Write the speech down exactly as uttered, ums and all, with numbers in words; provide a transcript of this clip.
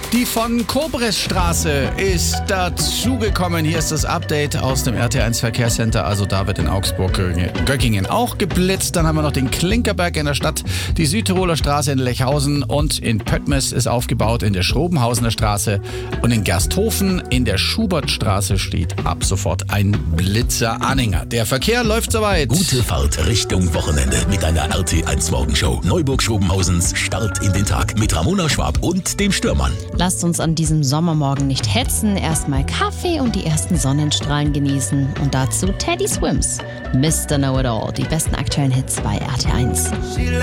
Die von Kobresstraße ist dazugekommen. Hier ist das Update aus dem R T eins Verkehrscenter. Also da wird in Augsburg-Göckingen auch geblitzt. Dann haben wir noch den Klinkerberg in der Stadt, die Südtiroler Straße in Lechhausen und in Pöttmes ist aufgebaut in der Schrobenhausener Straße. Und in Gersthofen in der Schubertstraße steht ab sofort ein Blitzer-Anhänger. Der Verkehr läuft soweit. Gute Fahrt Richtung Wochenende mit einer R T eins Morgenshow. Neuburg-Schrobenhausens Start in den Tag mit Ramona Schwab und dem Stürmann. Lasst uns an diesem Sommermorgen nicht hetzen. Erstmal Kaffee und die ersten Sonnenstrahlen genießen. Und dazu Teddy Swims. Mister Know-It-All. Die besten aktuellen Hits bei R T eins.